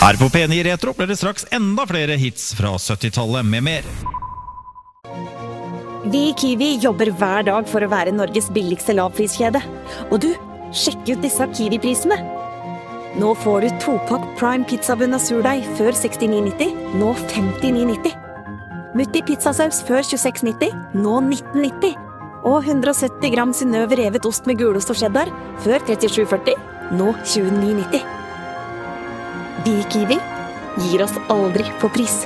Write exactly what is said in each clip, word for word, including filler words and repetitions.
Her på P ni Retro blir det straks enda flere hits fra syttitallet med mer. Vi i Kiwi jobber hver dag for å være Norges billigste lavpriskjede. Og du, sjekk ut disse Kiwi-prisene. Nå får du topakk Prime pizzabunn av surdeig før sekstini nitti, nå femtini nitti. Mutti pizzasaus før tjueseks nitti, nå nitten nitti. Og hundre og sytti gram Synnøve revet ost med gulost og cheddar før trettisju førti, nå tjueni nitti. Vi i Kiwi gir oss aldri på pris.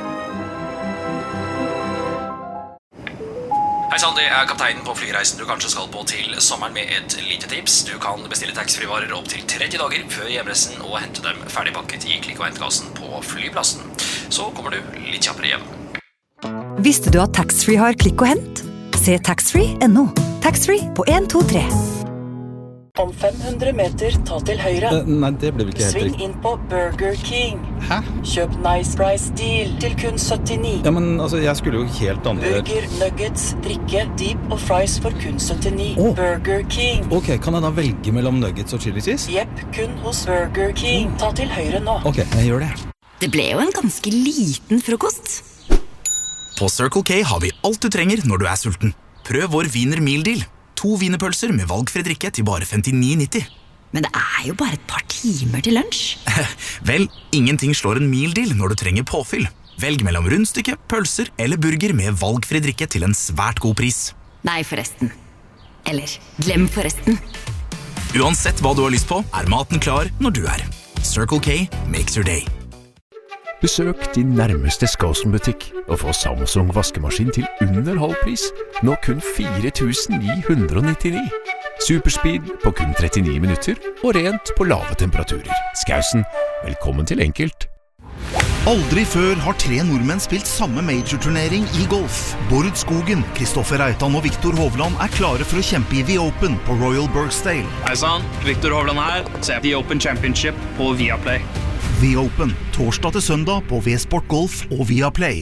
Hei sann, det er kapteinen på flyreisen du kanskje skal på til sommeren med et lite tips. Du kan bestille taxfree-varer opp til tretti dager før hjemreisen og hente dem ferdigpakket i klikk- og hentkassen på flyplassen. Så kommer du litt kjappere hjem. Visste du at taxfree har klikk og hent? Se taxfree punktum no. Taxfree på en to tre. Om fem hundre meter, ta til høyre. Uh, nei, det ble ikke helt Sving riktig. inn på Burger King. Hæ? Kjøp Nice Price Deal til kun syttini. Ja, men altså, jeg skulle jo helt andre... Burger, nuggets, drikke, deep og fries for kun syttini. Oh. Burger King. Ok, kan jeg da velge mellom nuggets og chili cheese? Jepp, kun hos Burger King. Ta til høyre nå. Ok, jeg gjør det. Det ble jo en ganske liten frokost. På Circle K har vi alt du trenger når du er sulten. Prøv vår Wiener Meal Deal. To wienerpølser med valgfri drikke til bare femtini nitti. Men det er jo bare et par timer til lunsj. Vel, ingenting slår en meal deal når du trenger påfyll. Velg mellom rundstykke, pølser eller burger med valgfri drikke til en svært god pris. Nei, forresten. Eller, glem forresten. Uansett hva du har lyst på, er maten klar når du er. Circle K makes your day. Besøk din nærmeste Skåsen-butikk og få Samsung vaskemaskin til under halvpris. Nå kun fire tusen ni hundre nittini. Superspeed på kun trettini minutter og rent på lave temperaturer. Skåsen, velkommen til enkelt. Aldri før har tre nordmenn spilt samme major-turnering i golf. Bård Skogen, Kristoffer Reitan og Viktor Hovland er klare for å kjempe i The Open på Royal Birkdale. Hei sann, Viktor Hovland her, ser The Open Championship på Viaplay. The Open, torsdag til søndag på V-Sport Golf og Viaplay.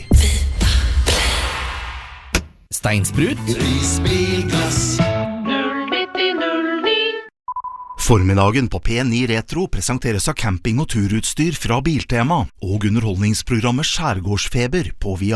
Steinsprut. Isbilglass. null nitti null ni. Formiddagen på P ni Retro presenteres av camping- og turutstyr fra Biltema og underholdningsprogrammet Skjærgårdsfeber på Via